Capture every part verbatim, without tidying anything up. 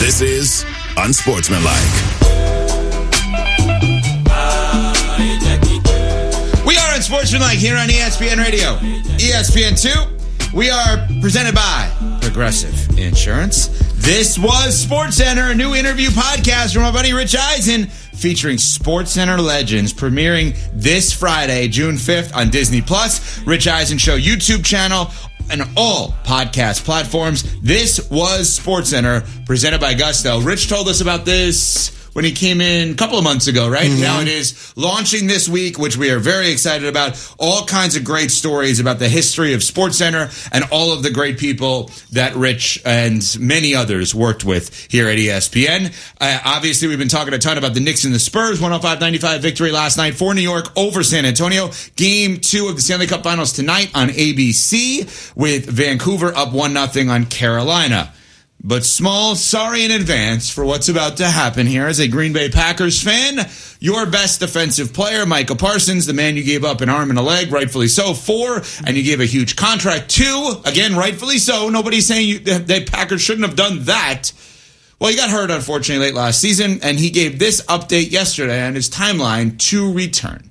This is Unsportsmanlike. We are Unsportsmanlike here on E S P N Radio. E S P N two. We are presented by Progressive Insurance. This was SportsCenter, a new interview podcast from our buddy Rich Eisen, featuring SportsCenter legends, premiering this Friday, June fifth on Disney Plus, Rich Eisen Show YouTube channel, and all podcast platforms. This was SportsCenter, presented by Gusto. Rich told us about this when he came in a couple of months ago, right? Mm-hmm. Now it is launching this week, which we are very excited about. All kinds of great stories about the history of SportsCenter and all of the great people that Rich and many others worked with here at E S P N. Uh, obviously, we've been talking a ton about the Knicks and the Spurs. one oh five ninety-five victory last night for New York over San Antonio. Game two of the Stanley Cup Finals tonight on A B C with Vancouver up one nothing on Carolina. But small, sorry in advance for what's about to happen here. As a Green Bay Packers fan, your best defensive player, Micah Parsons, the man you gave up an arm and a leg, rightfully so, for, and you gave a huge contract to, again, rightfully so. Nobody's saying you, the Packers shouldn't have done that. Well, he got hurt, unfortunately, late last season, and he gave this update yesterday on his timeline to return.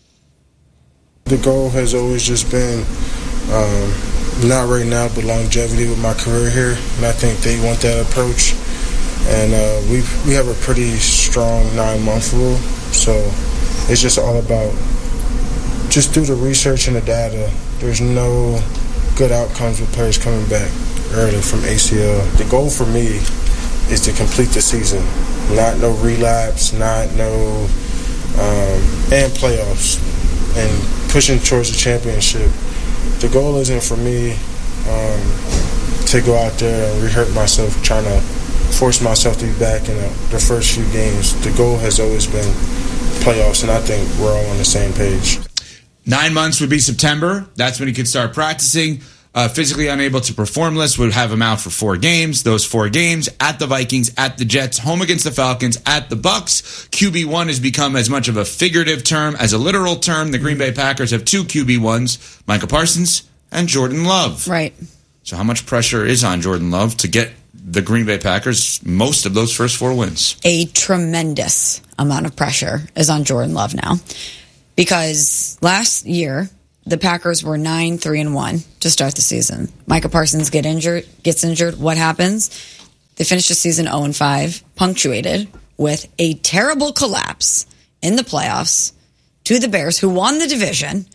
The goal has always just been... Um, Not right now, but longevity with my career here, and I think they want that approach. And uh, we we have a pretty strong nine-month rule, so it's just all about just do the research and the data. There's no good outcomes with players coming back early from A C L. The goal for me is to complete the season, not no relapse, not no um, and playoffs, and pushing towards the championship. The goal isn't for me um, to go out there and re-hurt myself trying to force myself to be back in the, the first few games. The goal has always been playoffs, and I think we're all on the same page. Nine months would be September. That's when he could start practicing. Uh, physically unable to perform list would have him out for four games. Those four games at the Vikings, at the Jets, home against the Falcons, at the Bucks. Q B one has become as much of a figurative term as a literal term. The Green Bay Packers have two Q B ones, Micah Parsons and Jordan Love. Right. So how much pressure is on Jordan Love to get the Green Bay Packers most of those first four wins? A tremendous amount of pressure is on Jordan Love now. Because last year... the Packers were nine three and one to start the season. Micah Parsons get injured, gets injured. What happens? They finish the season oh and five, punctuated with a terrible collapse in the playoffs to the Bears, who won the division,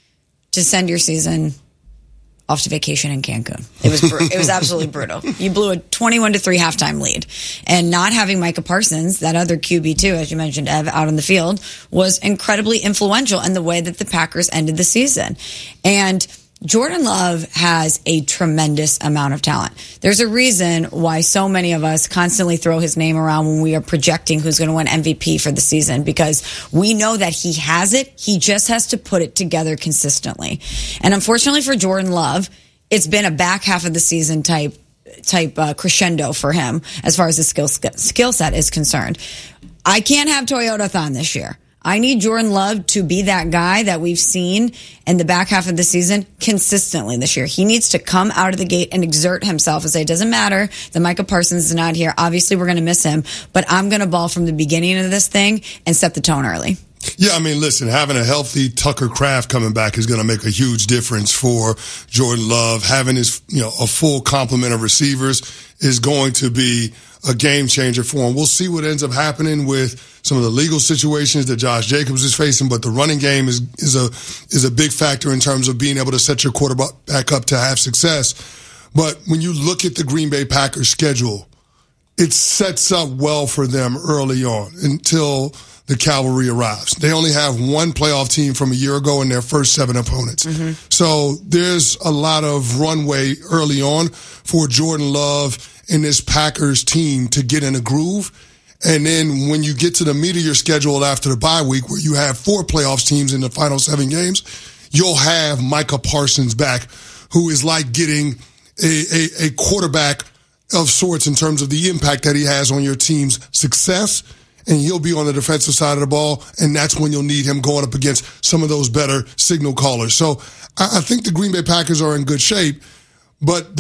to send your season off to vacation in Cancun. It was br- it was absolutely brutal. You blew a twenty-one to three halftime lead. And not having Micah Parsons, that other Q B two, as you mentioned, Ev, out on the field, was incredibly influential in the way that the Packers ended the season. And Jordan Love has a tremendous amount of talent. There's a reason why so many of us constantly throw his name around when we are projecting who's going to win M V P for the season, because we know that he has it. He just has to put it together consistently. And unfortunately for Jordan Love, it's been a back half of the season type type uh, crescendo for him as far as the skill skill set is concerned. I can't have Toyota-thon this year. I need Jordan Love to be that guy that we've seen in the back half of the season consistently this year. He needs to come out of the gate and exert himself and say, it doesn't matter that Micah Parsons is not here. Obviously, we're going to miss him, but I'm going to ball from the beginning of this thing and set the tone early. Yeah, I mean, listen, having a healthy Tucker Kraft coming back is going to make a huge difference for Jordan Love. Having his, you know, a full complement of receivers is going to be a game changer for him. We'll see what ends up happening with some of the legal situations that Josh Jacobs is facing, but the running game is, is a, is a big factor in terms of being able to set your quarterback back up to have success. But when you look at the Green Bay Packers schedule, it sets up well for them early on until the cavalry arrives. They only have one playoff team from a year ago in their first seven opponents. Mm-hmm. So there's a lot of runway early on for Jordan Love and this Packers team to get in a groove. And then when you get to the meat of your schedule after the bye week, where you have four playoffs teams in the final seven games, you'll have Micah Parsons back, who is like getting a, a, a quarterback of sorts in terms of the impact that he has on your team's success. And he'll be on the defensive side of the ball, and that's when you'll need him going up against some of those better signal callers. So I, I think the Green Bay Packers are in good shape, but the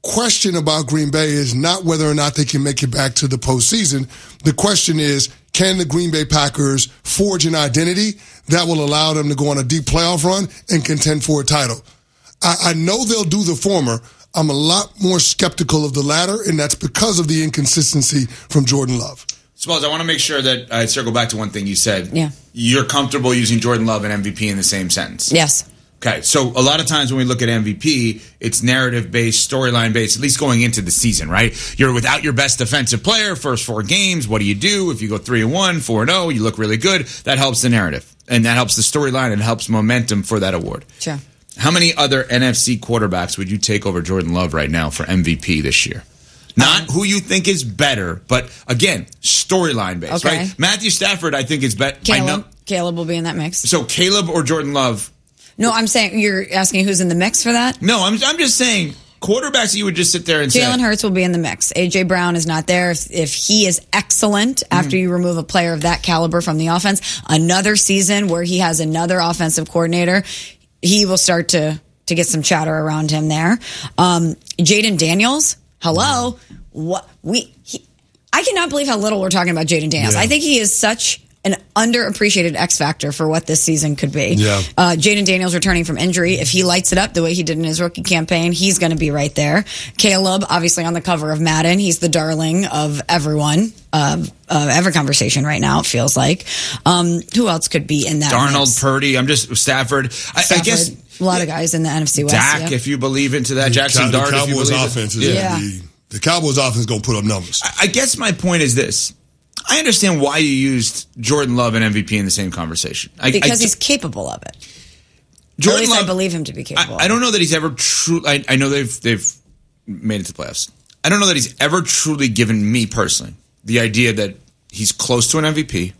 question about Green Bay is not whether or not they can make it back to the postseason. The question is, can the Green Bay Packers forge an identity that will allow them to go on a deep playoff run and contend for a title? I, I know they'll do the former. I'm a lot more skeptical of the latter, and that's because of the inconsistency from Jordan Love. Suppose I want to make sure that I circle back to one thing you said. Yeah. You're comfortable using Jordan Love and M V P in the same sentence. Yes. Okay, so a lot of times when we look at M V P, it's narrative-based, storyline-based, at least going into the season, right? You're without your best defensive player, first four games, what do you do? If you go three and one, four and oh, you look really good, that helps the narrative. And that helps the storyline and helps momentum for that award. Sure. How many other N F C quarterbacks would you take over Jordan Love right now for M V P this year? Not who you think is better, but again, storyline-based, Okay. right? Matthew Stafford, I think, is better. Caleb. Caleb will be in that mix. So Caleb or Jordan Love? No, I'm saying you're asking who's in the mix for that? No, I'm I'm just saying quarterbacks that you would just sit there and say. Jalen Hurts will be in the mix. A J Brown is not there. If, if he is excellent after you remove a player of that caliber from the offense, another season where he has another offensive coordinator, he will start to, to get some chatter around him there. Um, Jaden Daniels, hello. What we he, I cannot believe how little we're talking about Jaden Daniels. Yeah. I think he is such an underappreciated X factor for what this season could be. Yeah. Uh, Jaden Daniels returning from injury. If he lights it up the way he did in his rookie campaign, he's going to be right there. Caleb, obviously on the cover of Madden. He's the darling of everyone, uh, uh, every conversation right now, it feels like. Um, who else could be in that Darnold, mix? Purdy. I'm just Stafford. I, Stafford, I guess a lot of guys in the N F C West. Dak, yeah. if you believe into that. Jackson the Dart, if you Cowboys believe offense it. is Yeah. gonna be, the Cowboys offense is going to put up numbers. I guess my point is this. I understand why you used Jordan Love and M V P in the same conversation. I, Because I, he's capable of it. Jordan At least Love, I believe him to be capable. I, I don't know that he's ever true. I, I know they've they've made it to the playoffs. I don't know that he's ever truly given me personally the idea that he's close to an M V P,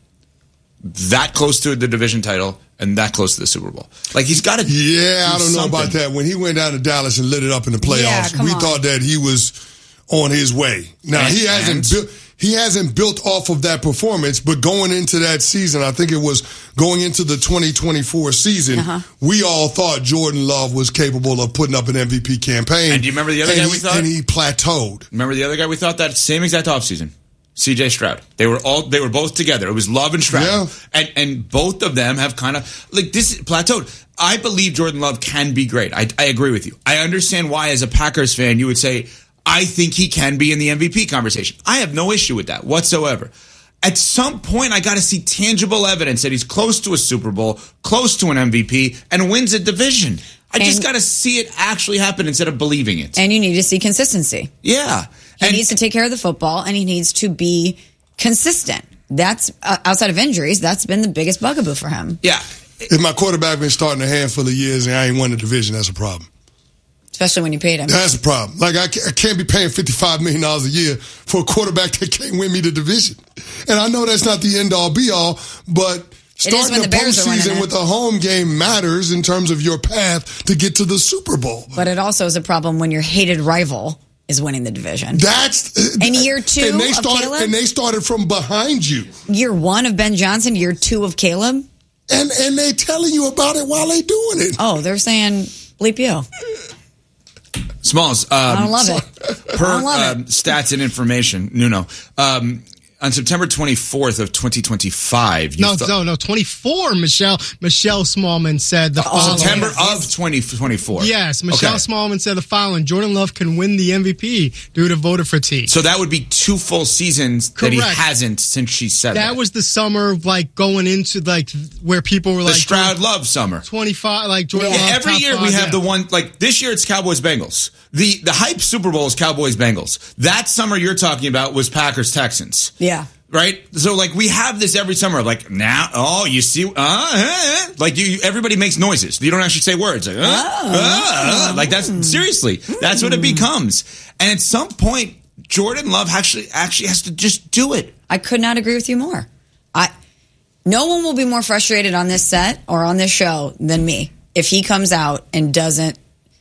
that close to the division title, and that close to the Super Bowl. Like he's got to. Yeah, I don't know something. about that. When he went down to Dallas and lit it up in the Yeah, playoffs, come we on. thought that he was on his way. Now And- he hasn't and- built. He hasn't built off of that performance, but going into that season, I think it was going into the twenty twenty-four season, Uh-huh. we all thought Jordan Love was capable of putting up an M V P campaign. And do you remember the other and guy he, we thought? And he plateaued. Remember the other guy we thought that same exact offseason? C J Stroud. They were all they were both together. It was Love and Stroud. Yeah. And and both of them have kind of like this plateaued. I believe Jordan Love can be great. I, I agree with you. I understand why as a Packers fan you would say, I think he can be in the M V P conversation. I have no issue with that whatsoever. At some point, I got to see tangible evidence that he's close to a Super Bowl, close to an M V P, and wins a division. I just And- got to see it actually happen instead of believing it. And you need to see consistency. Yeah. He And needs to take care of the football, and he needs to be consistent. That's uh, outside of injuries. That's been the biggest bugaboo for him, yeah. If my quarterback been starting a handful of years and I ain't won the division, that's a problem. especially when you paid him. That's a problem. Like, I can't, I can't be paying fifty-five million dollars a year for a quarterback that can't win me the division. And I know that's not the end-all, be-all, but starting when the, the Bears are winning postseason it. with a home game matters in terms of your path to get to the Super Bowl. But it also is a problem when your hated rival is winning the division. That's And year two and they of started, Caleb? And they started from behind you. Year one of Ben Johnson, year two of Caleb. And and they telling you about it while they doing it. Oh, they're saying bleep you. Smalls. Um, I don't love it. Per I don't love um, it. stats and information, Nuno. Um, on September twenty-fourth of twenty twenty-five, you No, thought- no, no, twenty-four. Michelle Michelle Smallman said the following. September of twenty twenty-four. Yes, Michelle Okay. Smallman said the following: Jordan Love can win the M V P due to voter fatigue. So that would be two full seasons that he Correct. hasn't since she said that. That was the summer, like going into like where people were the like Stroud Love summer. twenty-five, like Jordan Yeah, Love. every top year five, we have yeah. the one, like this year it's Cowboys Bengals. The the hype Super Bowl is Cowboys Bengals. That summer you're talking about was Packers Texans. Yeah. Right? So like we have this every summer, like now, oh, you see, uh, uh, like you, everybody makes noises. You don't actually say words. Like, uh, uh, uh, like that's seriously, that's what it becomes. And at some point, Jordan Love actually, actually has to just do it. I could not agree with you more. I no one will be more frustrated on this set or on this show than me if he comes out and doesn't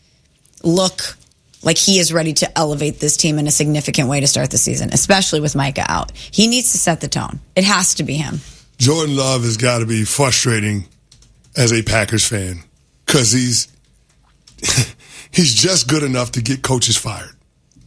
look like he is ready to elevate this team in a significant way to start the season, especially with Micah out. He needs to set the tone. It has to be him. Jordan Love has got to be frustrating as a Packers fan because he's he's just good enough to get coaches fired.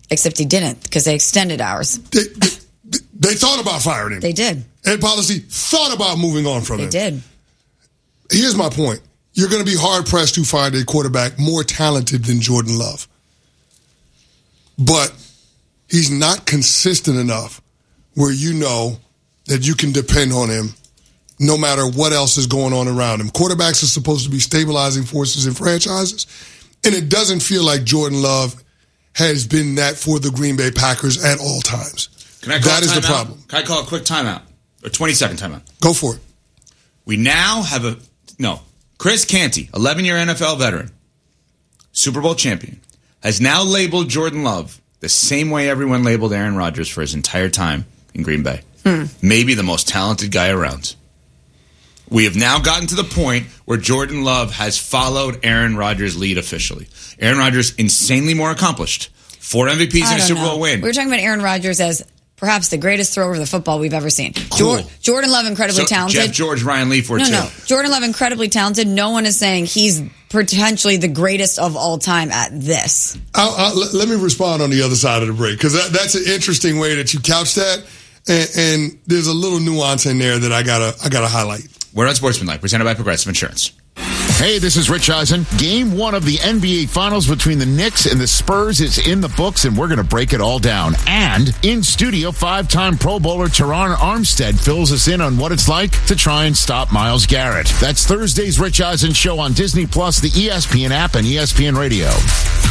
Except he didn't, because they extended hours. They, they, they thought about firing him. They did. Ed Policy thought about moving on from they him. They did. Here's my point. You're going to be hard-pressed to find a quarterback more talented than Jordan Love. But he's not consistent enough where you know that you can depend on him no matter what else is going on around him. Quarterbacks are supposed to be stabilizing forces in franchises, and it doesn't feel like Jordan Love has been that for the Green Bay Packers at all times. Can I call that a is the timeout? problem. Can I call a quick timeout? A twenty-second timeout. Go for it. We now have a... No. Chris Canty, eleven-year N F L veteran, Super Bowl champion, has now labeled Jordan Love the same way everyone labeled Aaron Rodgers for his entire time in Green Bay. Hmm. Maybe the most talented guy around. We have now gotten to the point where Jordan Love has followed Aaron Rodgers' lead officially. Aaron Rodgers, insanely more accomplished. Four M V Ps and a Super Bowl win. We were talking about Aaron Rodgers as perhaps the greatest thrower of the football we've ever seen. Cool. Jor- Jordan Love, incredibly so talented. Jeff George, Ryan Leaf were no, too. No, Jordan Love, incredibly talented. No one is saying he's potentially the greatest of all time at this. I'll, I'll, let me respond on the other side of the break, because that, that's an interesting way that you couch that, and, and there's a little nuance in there that I gotta I gotta highlight. We're on Sportsmanlike, presented by Progressive Insurance. Hey, this is Rich Eisen. Game one of the N B A Finals between the Knicks and the Spurs is in the books, and we're going to break it all down. And in studio, five-time Pro Bowler Teron Armstead fills us in on what it's like to try and stop Myles Garrett. That's Thursday's Rich Eisen Show on Disney Plus, the E S P N app, and E S P N Radio.